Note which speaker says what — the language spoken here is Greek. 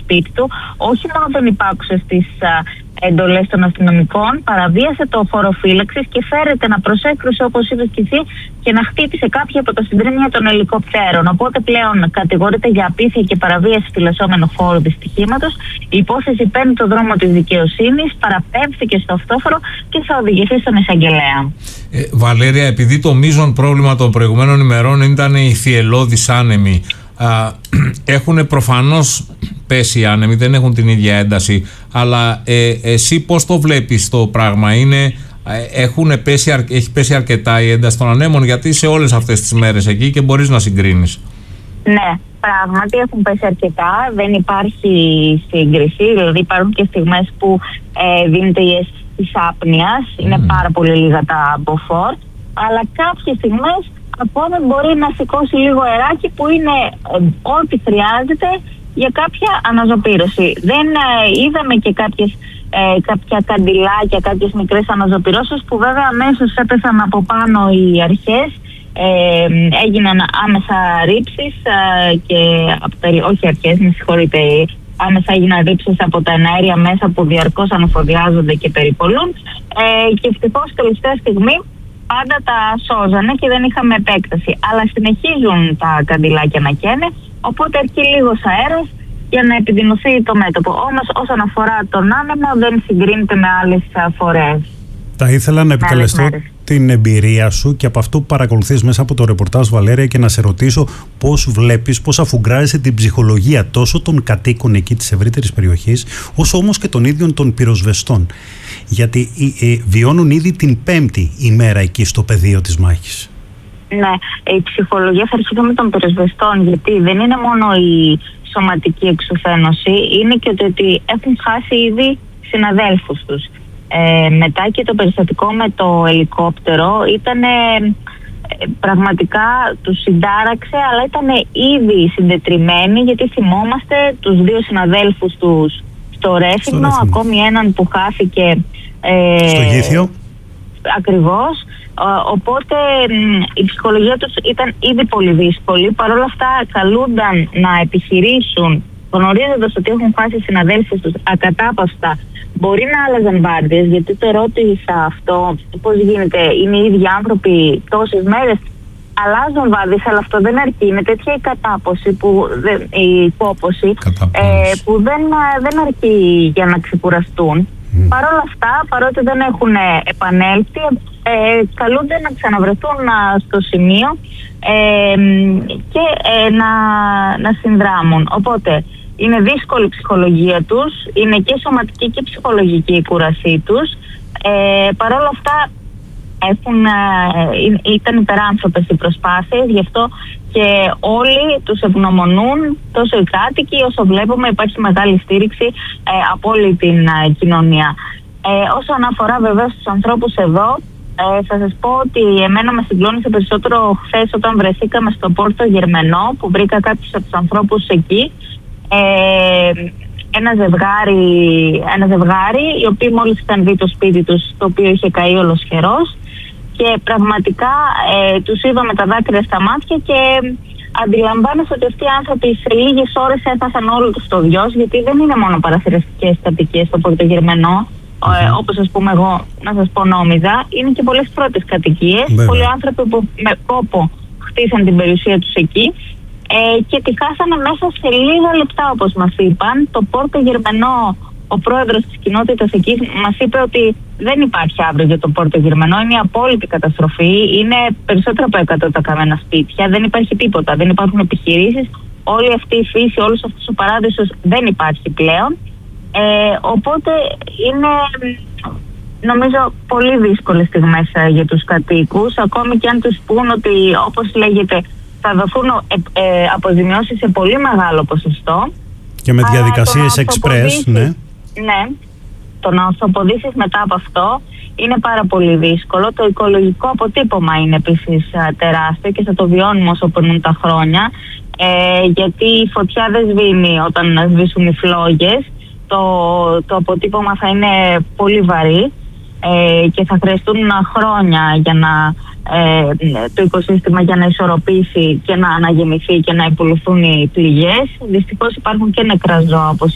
Speaker 1: σπίτι του, όχι μόνο δεν υπάκουσε στις εντολές των αστυνομικών, παραβίασε το φόρο φύλαξης και φέρεται να προσέκρουσε, όπως είπες και εσύ, και να χτύπησε κάποια από τα συντρίμμια των ελικοπτέρων. Οπότε πλέον κατηγορείται για απίθεια και παραβίαση φυλασσόμενου φόρου δυστυχήματος. Η υπόθεση παίρνει το δρόμο της δικαιοσύνης, παραπέμφθηκε στο αυτόφορο και θα οδηγηθεί στον εισαγγελέα.
Speaker 2: Βαλέρια, επειδή το μείζον πρόβλημα των προηγουμένων ημερών ήταν οι θυελλώδεις άνεμοι, έχουν προφανώς πέσει οι άνεμοι, δεν έχουν την ίδια ένταση, αλλά εσύ πώς το βλέπεις το πράγμα? Έχει πέσει αρκετά η ένταση των ανέμων? Γιατί είσαι όλες αυτές τις μέρες εκεί και μπορείς να συγκρίνεις.
Speaker 1: Ναι, πράγματι έχουν πέσει αρκετά, δεν υπάρχει σύγκριση, δηλαδή υπάρχουν και στιγμές που δίνεται η αίσθηση της άπνοιας, είναι πάρα πολύ λίγα τα μποφόρ, αλλά κάποιες στιγμές ακόμη μπορεί να σηκώσει λίγο αεράκι που είναι ό,τι χρειάζεται για κάποια αναζωπήρωση. Δεν είδαμε και κάποια καντιλάκια, κάποιες μικρές αναζωπηρώσεις που βέβαια αμέσως έπεσαν από πάνω οι αρχές, έγιναν άμεσα ρήψεις και όχι αρχές, με συγχωρείτε, άμεσα έγιναν ρήψεις από τα εναέρια μέσα που διαρκώς ανεφοδιάζονται και περιπολούν, και ευτυχώς τελευταία στιγμή πάντα τα σώζανε και δεν είχαμε επέκταση. Αλλά συνεχίζουν τα καντιλάκια να καίνε, οπότε αρκεί λίγος αέρας για να επιδεινωθεί το μέτωπο. Όμως όσον αφορά τον άνεμο δεν συγκρίνεται με άλλες φορές.
Speaker 3: Θα ήθελα να επικαλεστώ την εμπειρία σου και από αυτό που παρακολουθείς μέσα από το ρεπορτάζ, Βαλέρια, και να σε ρωτήσω πώς βλέπεις, πώς αφουγκράζεσαι την ψυχολογία τόσο των κατοίκων εκεί της ευρύτερης περιοχής, όσο όμως και των ίδιων των πυροσβεστών. Γιατί βιώνουν ήδη την 5η ημέρα εκεί στο πεδίο της μάχης.
Speaker 1: Ναι, η ψυχολογία θα αρχίσει με των πυροσβεστών, γιατί δεν είναι μόνο η σωματική εξουθένωση, είναι και το ότι έχουν χάσει ήδη συναδέλφους τους. Μετά και το περιστατικό με το ελικόπτερο ήταν πραγματικά τους συντάραξε, αλλά ήταν ήδη συντετριμμένοι, γιατί θυμόμαστε τους 2 συναδέλφους τους στο Ρέθυμνο, ακόμη έναν που χάθηκε
Speaker 3: στο Γήθιο.
Speaker 1: Ακριβώς. Οπότε η ψυχολογία τους ήταν ήδη πολύ δύσκολη. Παρ' όλα αυτά καλούνταν να επιχειρήσουν, γνωρίζοντας ότι έχουν χάσει συναδέλφους τους ακατάπαυστα. Μπορεί να άλλαζαν βάρδιες, γιατί το ρώτησα αυτό, πώς γίνεται, είναι οι ίδιοι άνθρωποι τόσες μέρες, αλλάζουν βάρδιες, αλλά αυτό δεν αρκεί. Είναι τέτοια η κατάποση, η υπόποση, που δεν αρκεί για να ξεκουραστούν. Παρ' όλα αυτά, παρότι δεν έχουν επανέλθει, καλούνται να ξαναβρεθούν στο σημείο και να συνδράμουν. Οπότε είναι δύσκολη η ψυχολογία τους, είναι και σωματική και ψυχολογική η κούρασή τους. Παρ' όλα αυτά ήταν υπεράνθρωπες οι προσπάθειες, γι' αυτό και όλοι τους ευγνωμονούν, τόσο οι κάτοικοι όσο βλέπουμε υπάρχει μεγάλη στήριξη από όλη την κοινωνία. Όσον αφορά βέβαια στους ανθρώπους εδώ, θα σας πω ότι εμένα με συγκλώνησε περισσότερο χθες όταν βρεθήκαμε στο Πόρτο Γερμενό, που βρήκα κάποιους από τους ανθρώπους εκεί, ένα ζευγάρι οι οποίοι μόλις είχαν δει το σπίτι τους, το οποίο είχε καεί ολοσχερός, και πραγματικά τους είδα με τα δάκρυα στα μάτια και αντιλαμβάνεσαι ότι αυτοί οι άνθρωποι σε λίγες ώρες έφτασαν όλο τους το βιός, γιατί δεν είναι μόνο παραθυριστικές κατοικίες στο Πόρτο Γερμενό, όπως ας πούμε εγώ να σας πω νόμιζα, είναι και πολλές πρώτες κατοικίες. Πολλοί άνθρωποι που με κόπο χτίσαν την περιουσία τους εκεί και τη χάσανε μέσα σε λίγα λεπτά, όπως μας είπαν. Το Πόρτο Γερμενό, ο πρόεδρος της κοινότητας εκεί μας είπε ότι δεν υπάρχει αύριο για το Πόρτο Γερμενό, είναι η απόλυτη καταστροφή, είναι περισσότερα από 100 τα καμένα σπίτια, δεν υπάρχει τίποτα, δεν υπάρχουν επιχειρήσεις, όλη αυτή η φύση, όλος αυτός ο παράδεισος δεν υπάρχει πλέον. Οπότε είναι, νομίζω, πολύ δύσκολες στιγμές για τους κατοίκους, ακόμη και αν τους πούν ότι, όπως λέγεται, θα δοθούν αποζημιώσεις σε πολύ μεγάλο ποσοστό.
Speaker 3: Και με διαδικασίες εξπρές, ναι.
Speaker 1: Ναι, το να ορθοποδήσεις μετά από αυτό είναι πάρα πολύ δύσκολο. Το οικολογικό αποτύπωμα είναι επίσης τεράστιο και θα το βιώνουμε όσο περνούν τα χρόνια, γιατί η φωτιά δεν σβήνει όταν σβήσουν οι φλόγες. Το αποτύπωμα θα είναι πολύ βαρύ και θα χρειαστούν χρόνια για το οικοσύστημα για να ισορροπήσει και να αναγεμηθεί και να υπολουθούν οι πληγές. Δυστυχώς υπάρχουν και νεκρά ζώα, όπως